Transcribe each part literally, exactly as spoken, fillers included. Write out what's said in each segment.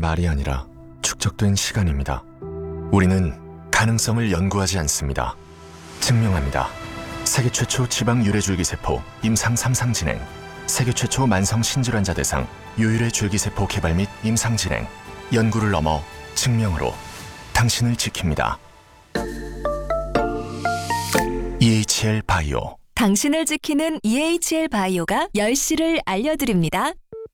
말이 아니라 축적된 시간입니다. 우리는 가능성을 연구하지 않습니다. 증명합니다. 세계 최초 지방 유래줄기세포 임상 삼 상 진행, 세계 최초 만성 신질환자 대상 유일의 줄기세포 개발 및 임상 진행, 연구를 넘어 증명으로 당신을 지킵니다. 이에이치엘 바이오. 당신을 지키는 이에이치엘 바이오가 열 시를 알려드립니다.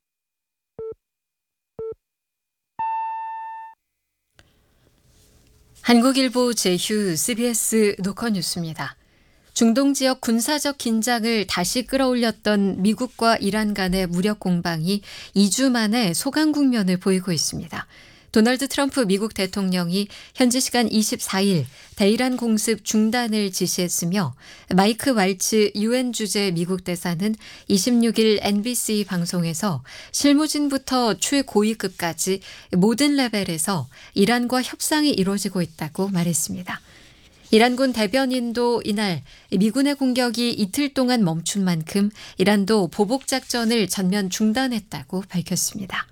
한국일보 제휴 씨비에스 노컷뉴스입니다. 중동 지역 군사적 긴장을 다시 끌어올렸던 미국과 이란 간의 무력 공방이 이 주 만에 소강 국면을 보이고 있습니다. 도널드 트럼프 미국 대통령이 현지 시간 이십사 일 대이란 공습 중단을 지시했으며 마이크 왈츠 유엔 주재 미국 대사는 이십육 일 엔비씨 방송에서 실무진부터 최고위급까지 모든 레벨에서 이란과 협상이 이루어지고 있다고 말했습니다. 이란군 대변인도 이날 미군의 공격이 이틀 동안 멈춘 만큼 이란도 보복작전을 전면 중단했다고 밝혔습니다.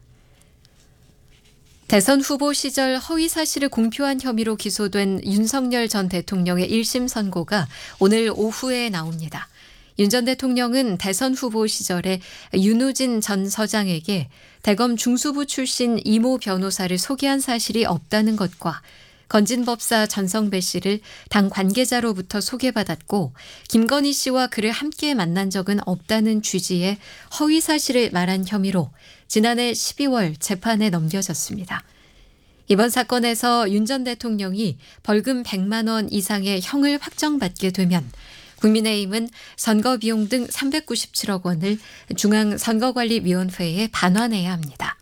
대선 후보 시절 허위 사실을 공표한 혐의로 기소된 윤석열 전 대통령의 일 심 선고가 오늘 오후에 나옵니다. 윤 전 대통령은 대선 후보 시절에 윤우진 전 서장에게 대검 중수부 출신 이모 변호사를 소개한 사실이 없다는 것과 건진 법사 전성배 씨를 당 관계자로부터 소개받았고 김건희 씨와 그를 함께 만난 적은 없다는 취지의 허위 사실을 말한 혐의로 지난해 십이월 재판에 넘겨졌습니다. 이번 사건에서 윤 전 대통령이 벌금 백만 원 이상의 형을 확정받게 되면 국민의힘은 선거 비용 등 삼백구십칠억 원을 중앙선거관리위원회에 반환해야 합니다.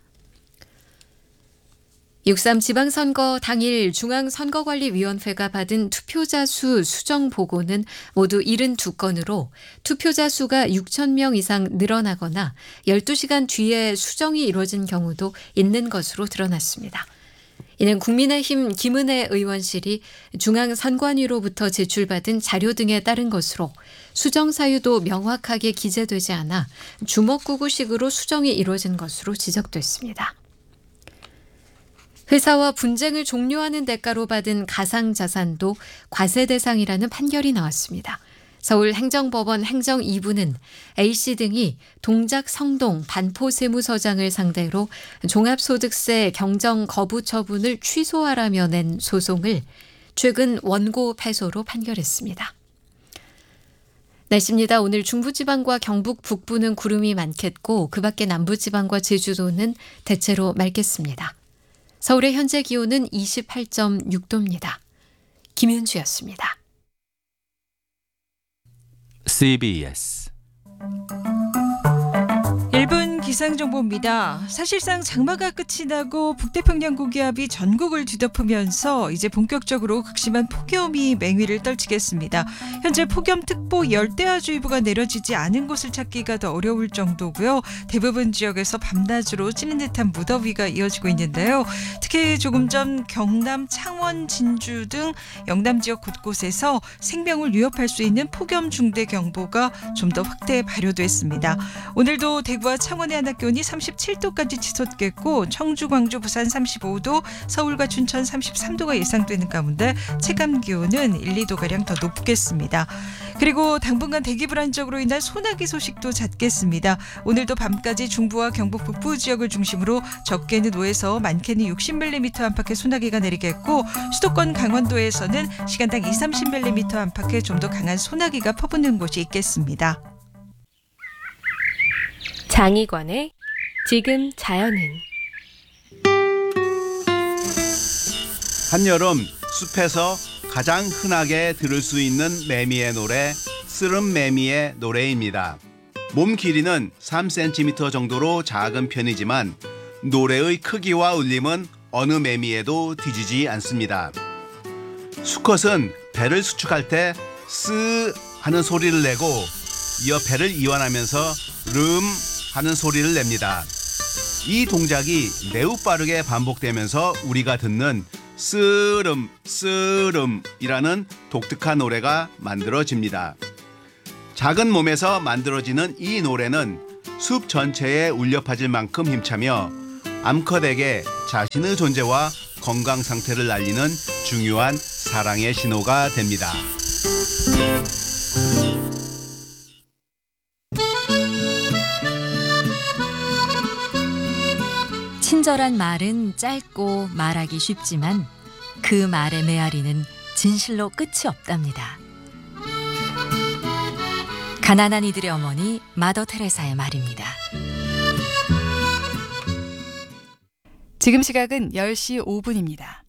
육삼 지방선거 당일 중앙선거관리위원회가 받은 투표자 수 수정 보고는 모두 칠십이 건으로 투표자 수가 육천 명 이상 늘어나거나 열두 시간 뒤에 수정이 이루어진 경우도 있는 것으로 드러났습니다. 이는 국민의힘 김은혜 의원실이 중앙선관위로부터 제출받은 자료 등에 따른 것으로 수정 사유도 명확하게 기재되지 않아 주먹구구식으로 수정이 이루어진 것으로 지적됐습니다. 회사와 분쟁을 종료하는 대가로 받은 가상자산도 과세 대상이라는 판결이 나왔습니다. 서울행정법원 행정 이 부는 A씨 등이 동작 성동 반포세무서장을 상대로 종합소득세 경정 거부 처분을 취소하라며 낸 소송을 최근 원고 패소로 판결했습니다. 날씨입니다. 오늘 중부지방과 경북 북부는 구름이 많겠고 그 밖에 남부지방과 제주도는 대체로 맑겠습니다. 서울의 현재 기온은 이십팔 점 육 도입니다. 김윤주였습니다. 씨비에스 일 분 기상정보입니다. 사실상 장마가 끝이 나고 북태평양 고기압이 전국을 뒤덮으면서 이제 본격적으로 극심한 폭염이 맹위를 떨치겠습니다. 현재 폭염특보 열대야주의보가 내려지지 않은 곳을 찾기가 더 어려울 정도고요. 대부분 지역에서 밤낮으로 찌는 듯한 무더위가 이어지고 있는데요. 특히 조금 전 경남, 창원, 진주 등 영남 지역 곳곳에서 생명을 위협할 수 있는 폭염 중대경보가 좀 더 확대 발효됐습니다. 오늘도 대구와 창원의 한낮 기온이 삼십칠 도까지 치솟겠고 청주, 광주, 부산 삼십오 도, 서울과 춘천 삼십삼 도가 예상되는 가운데 체감 기온은 일, 이 도가량 더 높겠습니다. 그리고 당분간 대기 불안정으로 인한 소나기 소식도 잦겠습니다. 오늘도 밤까지 중부와 경북 북부 지역을 중심으로 적게는 오에서 많게는 육십 밀리미터 안팎의 소나기가 내리겠고 수도권 강원도에서는 시간당 이십, 삼십 밀리미터 안팎의 좀 더 강한 소나기가 퍼붓는 곳이 있겠습니다. 장희권의 지금 자연은. 한여름 숲에서 가장 흔하게 들을 수 있는 매미의 노래, 쓰름매미의 노래입니다. 몸 길이는 삼 센티미터 정도로 작은 편이지만 노래의 크기와 울림은 어느 매미에도 뒤지지 않습니다. 수컷은 배를 수축할 때 쓰 하는 소리를 내고 이어 배를 이완하면서 름 하는 소리를 냅니다. 이 동작이 매우 빠르게 반복되면서 우리가 듣는 쓰름 쓰름이라는 독특한 노래가 만들어집니다. 작은 몸에서 만들어지는 이 노래는 숲 전체에 울려 퍼질 만큼 힘차며 암컷에게 자신의 존재와 건강 상태를 알리는 중요한 사랑의 신호가 됩니다. 친절한 말은 짧고 말하기 쉽지만 그 말의 메아리는 진실로 끝이 없답니다. 가난한 이들의 어머니 마더 테레사의 말입니다. 지금 시각은 열 시 오 분입니다.